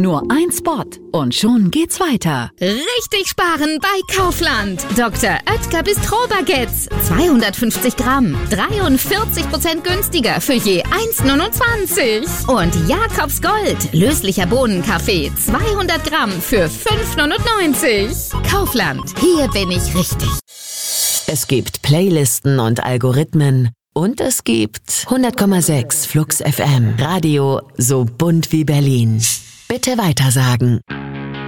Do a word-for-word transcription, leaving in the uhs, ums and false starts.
Nur ein Spot und schon geht's weiter. Richtig sparen bei Kaufland. Doktor Oetker Bistro-Baguettes. zweihundertfünfzig Gramm. dreiundvierzig Prozent günstiger für je eins Komma neunundzwanzig. Und Jakobs Gold. Löslicher Bohnenkaffee. zweihundert Gramm für fünf Komma neunundneunzig. Kaufland. Hier bin ich richtig. Es gibt Playlisten und Algorithmen. Und es gibt hundert Komma sechs Flux F M. Radio so bunt wie Berlin. Bitte weitersagen.